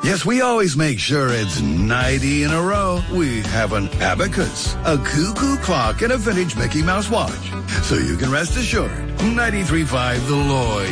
Yes, we always make sure it's 90 in a row. We have an abacus, a cuckoo clock, and a vintage Mickey Mouse watch. So you can rest assured, 93.5 The Lloyd